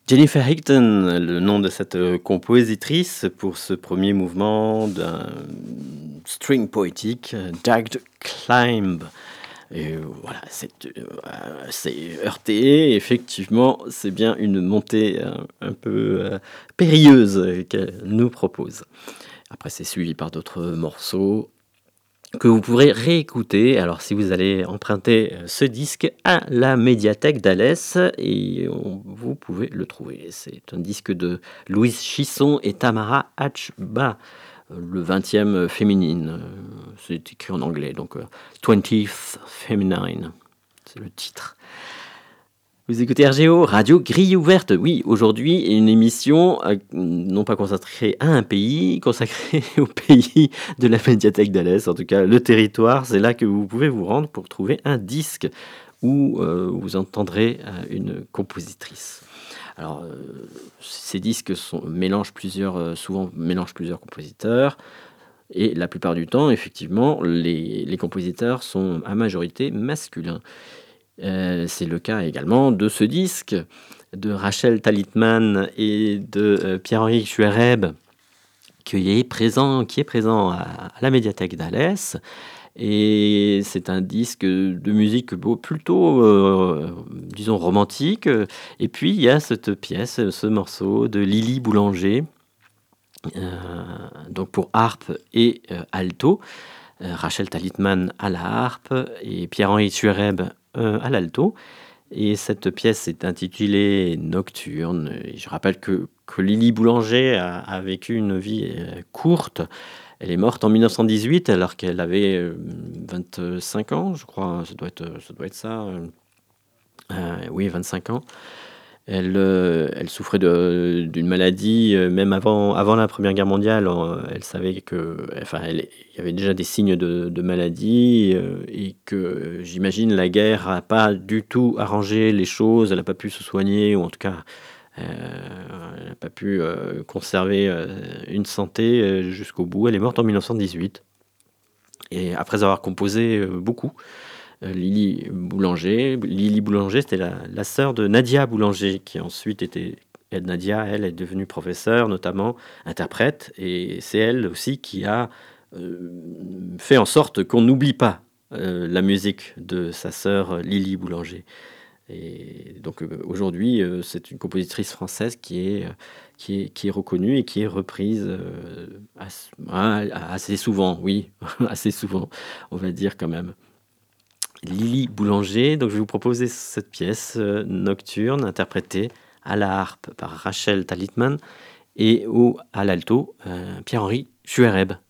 Jennifer Higdon, le nom de cette compositrice pour ce premier mouvement d'un string poétique, Jagged Climb. Et voilà, c'est heurté. Effectivement, c'est bien une montée un peu périlleuse qu'elle nous propose. Après, c'est suivi par d'autres morceaux que vous pourrez réécouter. Alors, si vous allez emprunter ce disque à la médiathèque d'Alès, vous pouvez le trouver. C'est un disque de Louise Chisson et Tamara Hatchba, le 20e féminine. C'est écrit en anglais, donc 20th Feminine, c'est le titre. Vous écoutez RGO, Radio Grille Ouverte. Oui, aujourd'hui, une émission non pas consacrée à un pays, consacrée au pays de la médiathèque d'Alès. En tout cas, le territoire, c'est là que vous pouvez vous rendre pour trouver un disque où vous entendrez une compositrice. Alors, ces disques souvent mélangent plusieurs compositeurs. Et la plupart du temps, effectivement, les compositeurs sont à majorité masculins. C'est le cas également de ce disque de Rachel Talitman et de Pierre-Henri Schuereb qui est présent à la médiathèque d'Alès. Et c'est un disque de musique plutôt, disons, romantique. Et puis, il y a cette pièce, ce morceau de Lily Boulanger, donc pour harpe et alto. Rachel Talitman à la harpe et Pierre-Henri Schuereb à l'alto. Et cette pièce est intitulée Nocturne. Et je rappelle que Lily Boulanger a vécu une vie courte. Elle est morte en 1918 alors qu'elle avait 25 ans, je crois. Ça doit être ça. Oui, 25 ans. Elle souffrait d'une maladie, même avant la Première Guerre mondiale. Elle savait il y avait déjà des signes de maladie et que j'imagine la guerre n'a pas du tout arrangé les choses. Elle n'a pas pu se soigner, ou en tout cas, elle n'a pas pu conserver une santé jusqu'au bout. Elle est morte en 1918. Et après avoir composé beaucoup, Lily Boulanger, c'était la sœur de Nadia Boulanger, qui ensuite était... Nadia, elle, est devenue professeure, notamment interprète, et c'est elle aussi qui a fait en sorte qu'on n'oublie pas la musique de sa sœur Lily Boulanger. Et donc aujourd'hui, c'est une compositrice française qui est reconnue et qui est reprise assez souvent, oui, assez souvent, on va dire quand même. Lily Boulanger, donc je vais vous proposer cette pièce Nocturne, interprétée à la harpe par Rachel Talitman et à l'alto Pierre-Henri Schuereb.